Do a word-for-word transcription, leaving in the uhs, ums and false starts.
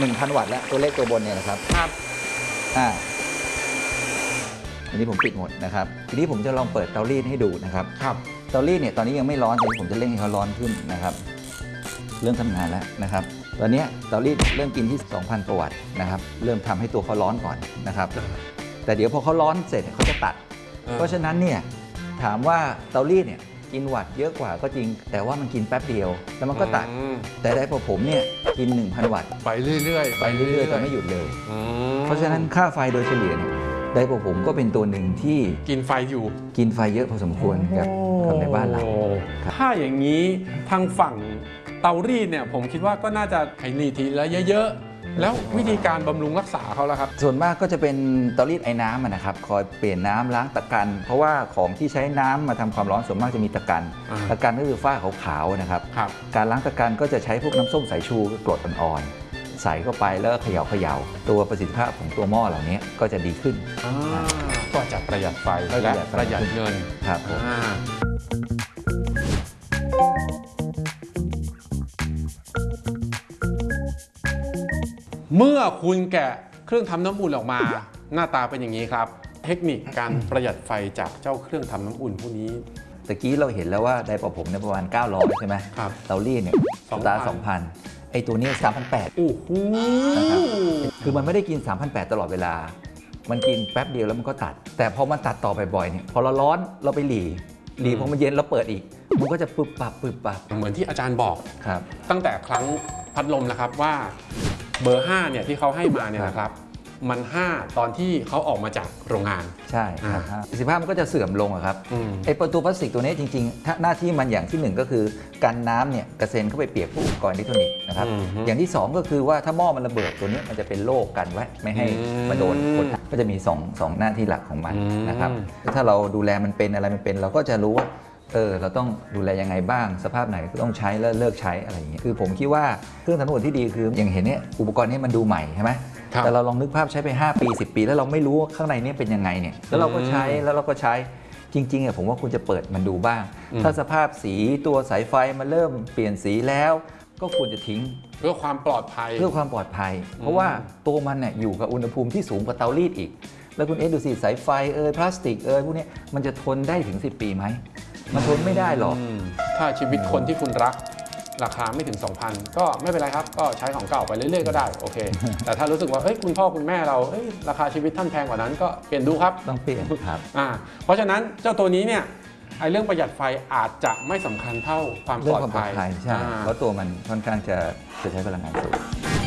นึ่งพันวัตต์แล้วตัวเลขตัวบนเนี่ยนะครับครับอ่าอันนี้ผมปิดหมดนะครับทีนี้ผมจะลองเปิดเตารีดให้ดูนะครับครับเตารีดเนี่ยตอนนี้ยังไม่ร้อนแต่ผมจะเร่งให้เขาร้อนขึ้นนะครับเริ่มทำงานแล้วนะครับตอนนี้เตารีดเริ่มกินที่ สองพัน กว่าวัตต์นะครับเริ่มทำให้ตัวเขาร้อนก่อนนะครับแต่เดี๋ยวพอเขาร้อนเสร็จเขาจะตัดเพราะฉะนั้นเนี่ยถามว่าเตารีดเนี่ยกินวัตต์เยอะกว่าก็จริงแต่ว่ามันกินแป๊บเดียวแล้วมันก็ตัดแต่ได้พอผมเนี่ยกิน หนึ่งพัน วัตต์ไปเรื่อยๆไปเรื่อยๆแต่ไม่หยุดเลยเพราะฉะนั้นค่าไฟโดยเฉลี่ยเนี่ยได้พอผมก็เป็นตัวหนึ่งที่กินไฟอยู่กินไฟเยอะพอสมควรกับในบ้านเราถ้าอย่างนี้ทางฝั่งเตารีดเนี่ยผมคิดว่าก็น่าจะไอ้รีดทีละเยอะๆแล้ววิธีการบำรุงรักษาเขาล่ะครับส่วนมากก็จะเป็นเตารีดไอ้น้ำนะครับคอยเปลี่ยนน้ำล้างตะกันเพราะว่าของที่ใช้น้ำมาทำความร้อนส่วนมากจะมีตะกันตะกันก็คือฝ้าขาวๆนะครับการล้างตะกันก็จะใช้พวกน้ำส้มสายชูกรดอ่อนๆใส่เข้าไปแล้วเขย่าเขย่าตัวประสิทธิภาพของตัวหม้อเหล่านี้ก็จะดีขึ้นก็จะประหยัดไฟและประหยัดเงินครับเมื่อคุณแกะเครื่องทำน้ำอุ่นออกมาหน้าตาเป็นอย่างนี้ครับเทคนิคการประหยัดไฟจากเจ้าเครื่องทำน้ำอุ่นพวกนี้ตะกี้เราเห็นแล้วว่าไดร์เป่าผมเนี่ยประมาณเก้าร้อยใช่ไหมครับเตารีดเนี่ยตาสองพันไอตัวนี้สามพันแปดโอ้โหนะครับคือมันไม่ได้กิน สามพันแปดร้อย ตลอดเวลามันกินแป๊บเดียวแล้วมันก็ตัดแต่พอมันตัดต่อบ่อยๆเนี่ยพอเราร้อนเราไปหลีหลีพอมันเย็นเราเปิดอีกมันก็จะปึบปับปึบปับเหมือนที่อาจารย์บอกครับตั้งแต่ครั้งพัดลมนะครับว่าเบอร์ห้าเนี่ยที่เขาให้มาเนี่ยนะครับมันห้าตอนที่เขาออกมาจากโรงงานใช่ครับประสิทธิภาพมันก็จะเสื่อมลงครับไอ้ประตูพลาสติกตัวนี้จริงๆหน้าที่มันอย่างที่หนึ่งก็คือกันน้ำเนี่ยกระเซ็นเข้าไปเปียกพวกอุปกรณ์อิเล็กทรอนิกส์นะครับอย่างที่สองก็คือว่าถ้าหม้อมันระเบิดตัวนี้มันจะเป็นโล่กันไว้ไม่ให้มาโดนคนก็จะมีสองสองหน้าที่หลักของมันนะครับถ้าเราดูแลมันเป็นอะไรมันเป็นเราก็จะรู้ว่าเออเราต้องดูแลยังไงบ้างสภาพไหนก็ต้องใช้แล้วเลิกใช้อะไรอย่างเงี้ยคือผมคิดว่าเครื่องทำน้ำอุ่นที่ดีคืออย่างเห็นเนี่ยอุปกรณ์นี้มันดูใหม่ใช่ไหมแต่เราลองนึกภาพใช้ไปห้าปีสิบปีแล้วเราไม่รู้ว่าข้างในนี้เป็นยังไงเนี่ยแล้วเราก็ใช้แล้วเราก็ใช้จริงๆอ่ะผมว่าคุณจะเปิดมันดูบ้างถ้าสภาพสีตัวสายไฟมันเริ่มเปลี่ยนสีแล้วก็ควรจะทิ้งเพื่อความปลอดภัยเพื่อความปลอดภัยเพราะว่าตัวมันเนี่ยอยู่กับอุณหภูมิที่สูงกว่าเตารีดอีกแล้วคุณเอ๊ะดูสิสายไฟเอยพลาสติกเอยพวกนี้มันจะทนได้ถึงสิบปีไหมมันทนไม่ได้หรอกถ้าชีวิตคนที่คุณรักราคาไม่ถึง สองพัน ก็ไม่เป็นไรครับก็ใช้ของเก่าไปเรื่อยๆก็ได้โอเคแต่ถ้ารู้สึกว่าเฮ้ยคุณพ่อคุณแม่เราเฮ้ยราคาชีวิตท่านแพงกว่านั้นก็เปลี่ยนดูครับต้องเปลี่ยนครับอ่าเพราะฉะนั้นเจ้าตัวนี้เนี่ยไอ้เรื่องประหยัดไฟอาจจะไม่สำคัญเท่าความปลอดภัยใช่เพราะตัวมันค่อนข้างจะจะใช้พลังงานสูง